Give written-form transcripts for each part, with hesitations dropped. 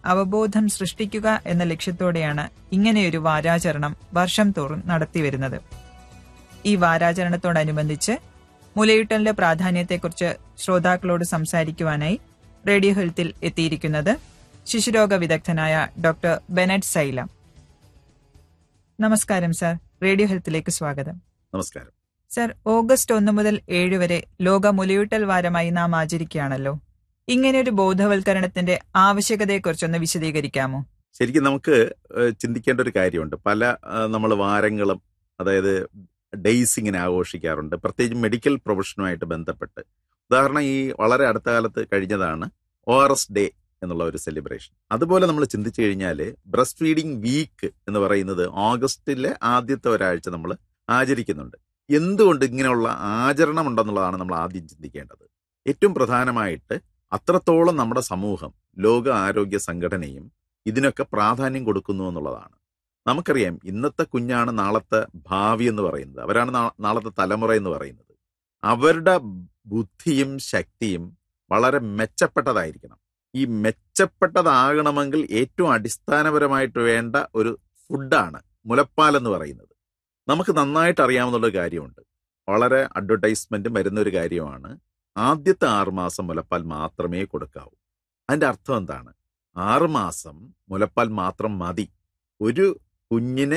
അവബോധം സൃഷ്ടിക്കുക എന്ന ലക്ഷ്യത്തോടെയാണ് ഇങ്ങനെയൊരു വാരാചരണം വർഷം തോറും നടത്തിവരുന്നത്. ഈ വാരാചരണത്തോടനുബന്ധിച്ച് മുലയൂട്ടലിന്റെ പ്രാധാന്യത്തെക്കുറിച്ച് ശ്രോതാക്കളോട് സംസാരിക്കുവാനായി റേഡിയോ ഹെൽത്തിൽ എത്തിയിരിക്കുന്നത് ശിശുരോഗ വിദഗ്ധനായ ഡോക്ടർ ബെനറ്റ് സൈലം. നമസ്കാരം സർ, റേഡിയോ ഹെൽത്തിലേക്ക് സ്വാഗതം. നമസ്കാരം സർ. ഓഗസ്റ്റ് 1 മുതൽ 7 വരെ ലോക മുലയൂട്ടൽ വാരമായി നാം ആചരിക്കുകയാണല്ലോ. ഇങ്ങനെയൊരു ബോധവൽക്കരണത്തിന്റെ ആവശ്യകതയെക്കുറിച്ചൊന്ന് വിശദീകരിക്കാമോ? ശരിക്കും നമുക്ക് ചിന്തിക്കേണ്ട ഒരു കാര്യമുണ്ട്. പല നമ്മൾ വാരങ്ങളും, അതായത് ഡേയ്സ് ഇങ്ങനെ ആഘോഷിക്കാറുണ്ട്, പ്രത്യേകിച്ച് മെഡിക്കൽ പ്രൊഫഷനുമായിട്ട് ബന്ധപ്പെട്ട്. ഉദാഹരണം, ഈ വളരെ അടുത്ത കാലത്ത് കഴിഞ്ഞതാണ് ORS ഡേ എന്നുള്ള ഒരു സെലിബ്രേഷൻ. അതുപോലെ നമ്മൾ ചിന്തിച്ചു കഴിഞ്ഞാൽ ബ്രസ്റ്റ് ഫീഡിംഗ് വീക്ക് എന്ന് പറയുന്നത് ഓഗസ്റ്റിലെ ആദ്യത്തെ ഒരാഴ്ച നമ്മൾ ആചരിക്കുന്നുണ്ട്. എന്തുകൊണ്ട് ഇങ്ങനെയുള്ള ആചരണം ഉണ്ടെന്നുള്ളതാണ് നമ്മൾ ആദ്യം ചിന്തിക്കേണ്ടത്. ഏറ്റവും പ്രധാനമായിട്ട് അത്രത്തോളം നമ്മുടെ സമൂഹം, ലോക ആരോഗ്യ സംഘടനയും ഇതിനൊക്കെ പ്രാധാന്യം കൊടുക്കുന്നു എന്നുള്ളതാണ്. നമുക്കറിയാം, ഇന്നത്തെ കുഞ്ഞാണ് നാളത്തെ ഭാവി എന്ന് പറയുന്നത്. അവരാണ് നാളത്തെ തലമുറ എന്ന് പറയുന്നത്. അവരുടെ ബുദ്ധിയും ശക്തിയും വളരെ മെച്ചപ്പെട്ടതായിരിക്കണം. ഈ മെച്ചപ്പെട്ടതാകണമെങ്കിൽ ഏറ്റവും അടിസ്ഥാനപരമായിട്ട് വേണ്ട ഒരു ഫുഡാണ് മുലപ്പാൽ എന്ന് പറയുന്നത്. നമുക്ക് നന്നായിട്ട് അറിയാവുന്ന കാര്യമുണ്ട്, വളരെ അഡ്വർടൈസ്മെന്റും വരുന്ന ഒരു കാര്യമാണ്. ആദ്യത്തെ 6 മാസം മുലപ്പാൽ മാത്രമേ കൊടുക്കാവൂ. അതിന്റെ അർത്ഥം എന്താണ്? 6 മാസം മുലപ്പാൽ മാത്രം മതി. ഒരു കുഞ്ഞിനെ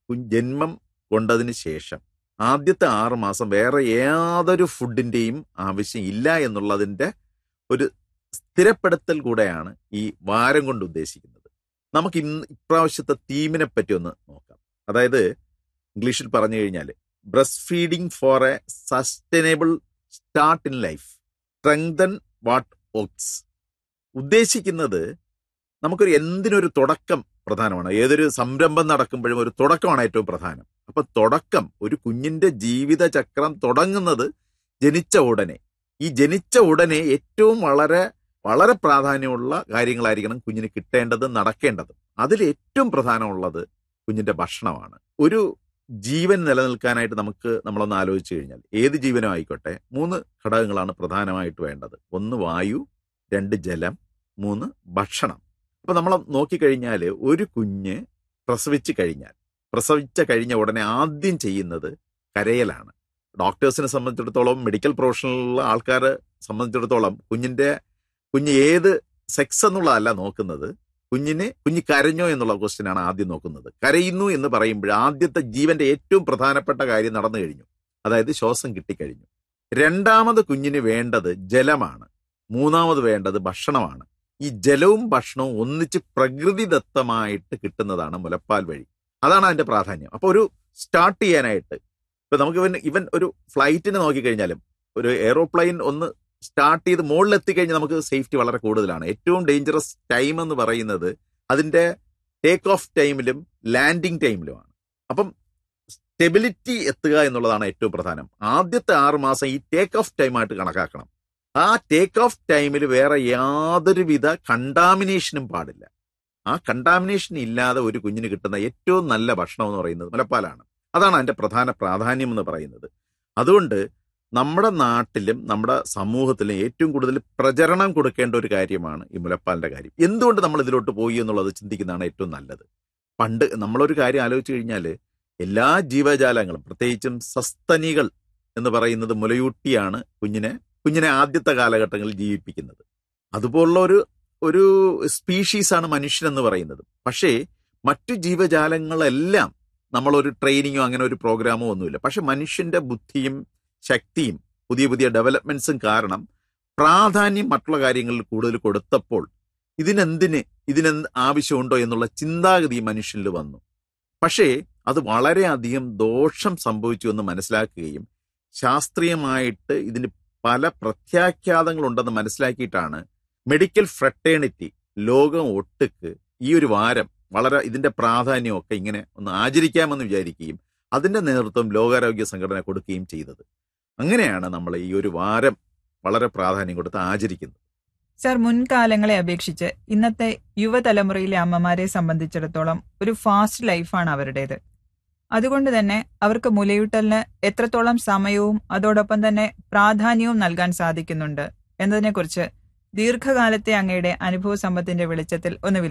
ജന്മം കൊണ്ടതിന് ശേഷം ആദ്യത്തെ 6 മാസം വേറെ യാതൊരു ഫുഡിന്റെയും ആവശ്യം ഇല്ല എന്നുള്ളതിന്റെ ഒരു സ്ഥിരപ്പെടുത്തൽ കൂടെയാണ് ഈ വാരം കൊണ്ട് ഉദ്ദേശിക്കുന്നത്. നമുക്ക് ഇപ്രാവശ്യത്തെ തീമിനെ പറ്റി ഒന്ന് നോക്കാം. അതായത് ഇംഗ്ലീഷിൽ പറഞ്ഞു കഴിഞ്ഞാൽ breast feeding four A sustainable start in life, strengthen what works. ഉദ്ദേശിക്കുന്നത് നമുക്കൊരു എന്തിനൊരു തുടക്കം പ്രധാനമാണ്. ഏതൊരു സംരംഭം നടക്കുമ്പോഴും ഒരു തുടക്കമാണ് ഏറ്റവും പ്രധാനം. അപ്പൊ തുടക്കം, ഒരു കുഞ്ഞിന്റെ ജീവിതചക്രം തുടങ്ങുന്നത് ജനിച്ച ഉടനെ. ഈ ജനിച്ച ഉടനെ ഏറ്റവും വളരെ വളരെ പ്രാധാന്യമുള്ള കാര്യങ്ങളായിരിക്കണം കുഞ്ഞിന് കിട്ടേണ്ടത്, നടക്കേണ്ടത്. അതിൽ ഏറ്റവും പ്രധാനമുള്ളത് കുഞ്ഞിന്റെ ഭക്ഷണമാണ്. ഒരു ജീവൻ നിലനിൽക്കാനായിട്ട് നമ്മളൊന്ന് ആലോചിച്ചു കഴിഞ്ഞാൽ, ഏത് ജീവനും ആയിക്കോട്ടെ, 3 ഘടകങ്ങളാണ് പ്രധാനമായിട്ട് വേണ്ടത്. 1 വായു, 2 ജലം, 3 ഭക്ഷണം. അപ്പൊ നമ്മൾ നോക്കിക്കഴിഞ്ഞാൽ ഒരു കുഞ്ഞ് പ്രസവിച്ച കഴിഞ്ഞ ഉടനെ ആദ്യം ചെയ്യുന്നത് കരയലാണ്. ഡോക്ടേഴ്സിനെ സംബന്ധിച്ചിടത്തോളം, മെഡിക്കൽ പ്രൊഫഷണലുള്ള ആൾക്കാരെ സംബന്ധിച്ചിടത്തോളം കുഞ്ഞ് ഏത് സെക്സ് എന്നുള്ളതല്ല നോക്കുന്നത്. കുഞ്ഞ് കരഞ്ഞോ എന്നുള്ള ക്വസ്റ്റ്യനാണ് ആദ്യം നോക്കുന്നത്. കരയുന്നു എന്ന് പറയുമ്പോൾ ആദ്യത്തെ ജീവന്റെ ഏറ്റവും പ്രധാനപ്പെട്ട കാര്യം നടന്നു കഴിഞ്ഞു, അതായത് ശ്വാസം കിട്ടിക്കഴിഞ്ഞു. രണ്ടാമത് കുഞ്ഞിന് വേണ്ടത് ജലമാണ്. മൂന്നാമത് വേണ്ടത് ഭക്ഷണമാണ്. ഈ ജലവും ഭക്ഷണവും ഒന്നിച്ച് പ്രകൃതിദത്തമായിട്ട് കിട്ടുന്നതാണ് മുലപ്പാൽ വഴി. അതാണ് അതിന്റെ പ്രാധാന്യം. അപ്പൊ ഒരു സ്റ്റാർട്ട് ചെയ്യാനായിട്ട് ഇപ്പൊ നമുക്ക് ഇവൻ ഒരു ഫ്ലൈറ്റിനെ നോക്കിക്കഴിഞ്ഞാലും, ഒരു എയ്റോപ്ലെയിൻ ഒന്ന് സ്റ്റാർട്ട് ചെയ്ത് മുകളിലെത്തിക്കഴിഞ്ഞാൽ നമുക്ക് സേഫ്റ്റി വളരെ കൂടുതലാണ്. ഏറ്റവും ഡേഞ്ചറസ് ടൈം എന്ന് പറയുന്നത് അതിന്റെ ടേക്ക് ഓഫ് ടൈമിലും ലാൻഡിങ് ടൈമിലുമാണ്. അപ്പം സ്റ്റെബിലിറ്റി എത്തുക എന്നുള്ളതാണ് ഏറ്റവും പ്രധാനം. ആദ്യത്തെ 6 മാസം ഈ ടേക്ക് ഓഫ് ടൈമായിട്ട് കണക്കാക്കണം. ആ ടേക്ക് ഓഫ് ടൈമിൽ വേറെ യാതൊരുവിധ കണ്ടാമിനേഷനും പാടില്ല. ആ കണ്ടാമിനേഷൻ ഇല്ലാതെ ഒരു കുഞ്ഞിന് കിട്ടുന്ന ഏറ്റവും നല്ല ഭക്ഷണം എന്ന് പറയുന്നത് മുലപ്പാലാണ്. അതാണ് അതിന്റെ പ്രാധാന്യം എന്ന് പറയുന്നത്. അതുകൊണ്ട് നമ്മുടെ നാട്ടിലും നമ്മുടെ സമൂഹത്തിലും ഏറ്റവും കൂടുതൽ പ്രചരണം കൊടുക്കേണ്ട ഒരു കാര്യമാണ് ഈ മുലപ്പാലിന്റെ കാര്യം. എന്തുകൊണ്ട് നമ്മൾ ഇതിലോട്ട് പോയി എന്നുള്ളത് ചിന്തിക്കുന്നതാണ് ഏറ്റവും നല്ലത്. പണ്ട് നമ്മളൊരു കാര്യം ആലോചിച്ച് കഴിഞ്ഞാൽ, എല്ലാ ജീവജാലങ്ങളും, പ്രത്യേകിച്ചും സസ്തനികൾ എന്ന് പറയുന്നത് മുലയൂട്ടിയാണ് കുഞ്ഞിനെ ആദ്യത്തെ കാലഘട്ടങ്ങളിൽ ജീവിപ്പിക്കുന്നത്. അതുപോലുള്ള ഒരു സ്പീഷീസാണ് മനുഷ്യനെന്ന് പറയുന്നത്. പക്ഷേ മറ്റു ജീവജാലങ്ങളെല്ലാം നമ്മളൊരു ട്രെയിനിങ്ങോ അങ്ങനെ ഒരു പ്രോഗ്രാമോ ഒന്നുമില്ല. പക്ഷെ മനുഷ്യന്റെ ബുദ്ധിയും ശക്തിയും പുതിയ ഡെവലപ്മെന്റ്സും കാരണം പ്രാധാന്യം മറ്റുള്ള കാര്യങ്ങളിൽ കൂടുതൽ കൊടുത്തപ്പോൾ ഇതിനെന്ത് ആവശ്യമുണ്ടോ എന്നുള്ള ചിന്താഗതി മനുഷ്യനിൽ വന്നു. പക്ഷേ അത് വളരെയധികം ദോഷം സംഭവിച്ചു എന്ന് മനസ്സിലാക്കുകയും ശാസ്ത്രീയമായിട്ട് ഇതിന് പല പ്രത്യാഘാതങ്ങളുണ്ടെന്ന് മനസ്സിലാക്കിയിട്ടാണ് മെഡിക്കൽ ഫ്രട്ടേണിറ്റി ലോകം ഒട്ടുക്ക് ഈ ഒരു വാരം വളരെ ഇതിന്റെ പ്രാധാന്യമൊക്കെ ഇങ്ങനെ ഒന്ന് ആചരിക്കാമെന്ന് വിചാരിക്കുകയും അതിന്റെ നേതൃത്വം ലോകാരോഗ്യ സംഘടന കൊടുക്കുകയും ചെയ്തത്. അങ്ങനെയാണ് നമ്മൾ ഈ ഒരു വാരം വളരെ പ്രാധാന്യം കൊടുത്ത് ആചരിക്കുന്നത്. സർ, മുൻകാലങ്ങളെ അപേക്ഷിച്ച് ഇന്നത്തെ യുവതലമുറയിലെ അമ്മമാരെ സംബന്ധിച്ചിടത്തോളം ഒരു ഫാസ്റ്റ് ലൈഫാണ് അവരുടേത്. അതുകൊണ്ട് തന്നെ അവർക്ക് മുലയൂട്ടലിന് എത്രത്തോളം സമയവും അതോടൊപ്പം തന്നെ പ്രാധാന്യവും നൽകാൻ സാധിക്കുന്നുണ്ട് എന്നതിനെക്കുറിച്ച് ദീർഘകാലത്തെ അങ്ങയുടെ അനുഭവ സമ്പത്തിന്റെ വെളിച്ചത്തിൽ ഒന്ന്